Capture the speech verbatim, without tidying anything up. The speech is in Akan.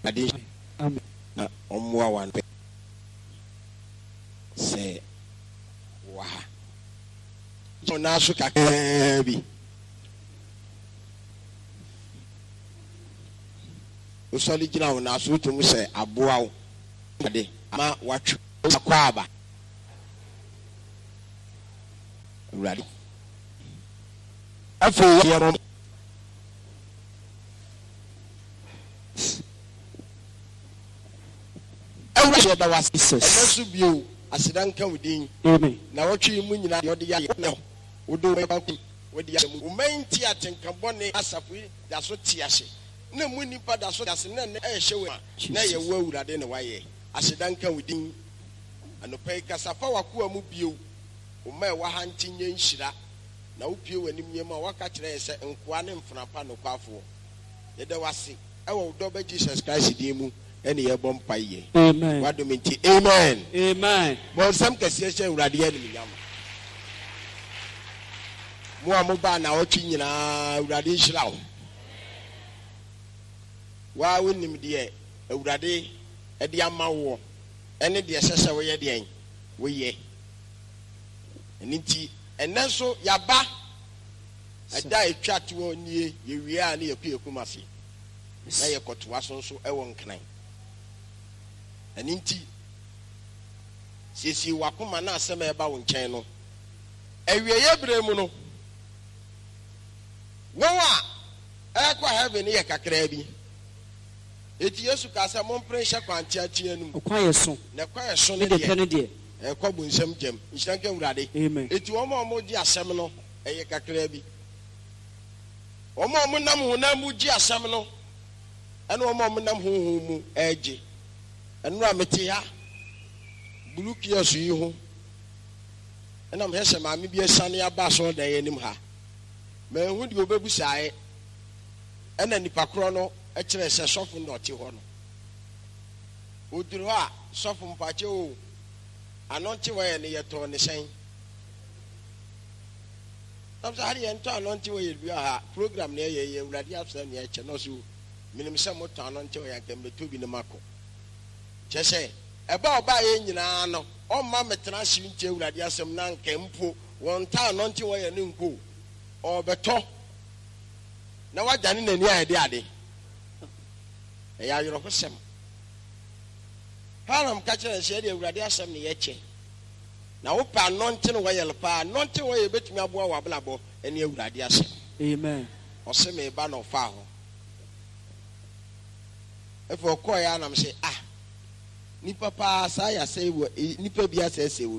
ade Amen. na omwa wan se wa so na so kakra bi o soli gina wo na so tum se aboa wo ade ma watwe akwa aba urade afo yero awura da was Jesus emesu bio asidan kan wudin Amen. na watwe mu nyina de ode ya no wodo ba ku wode ya mu menti atenka bone asafu da so tiase na mu nipa da so da se na na ehye we na ye wo awurade ne waye asidan kan wudin anopai kasafa wakoa mu bio o ma wa hantinye nhira na upie wanim yema waka kire yese nkoa ne mfrapa no kwafo ye da wase e wo do ba Jesus Christ di mu ene ye bom paye. Amen. Wadominti amen. Amen. Bon sam kase hye urade ye ni nyam mo amoba na otwi nyina urade nhira wo wa wonim de urade e de amawo ene de sese wo ye de en wo ye eniti enenso yaba ada etwa to nie ye wie a ne yeku yekumase na ye kotowa so so e won kran eniti sisi wakoma na asema e ba wo nchen no ewie ye bre mu no wo a e kwa heaven ye kakra bi eti Yesu ka sa mon pressure kwanti atianum Okwa yeso na kwa yeso ne de pene de e kwa bu nsem gem nshranka urade Amen. eti omo omo di asem no eye kakra bi omo omo nam ho na mu di asem no ene omo omo nam ho ho mu eje enu amete ha bulu kiasu yi ho ena me hese ma me bi esane aba so da ye nim ha ma hu di obebusae ena nipa kro no e kire se sofo no ti ho no oduru a sofo mpache o anonti waye ne yeto ne sen tabza hari ento anonti waye bi ha program ne ye ye urade afsa ne ye che no so minim se moto anonti waye kembe tobi ne mako chese eba oba ye nyina no o ma metena si nche urade asem na nkempo won ta anonti waye ne nko o beto na wajane nani ade ade e ya yoro hosem haram ka kire se de urade asem ne ye che na wo pa nonte no wayel pa nonte wo ye betumi aboa wa blabo ene urade asem. Amen. O se me ba no fa ho e fo ko ya na me se ah nipa pa sa ya se nipa bi asa se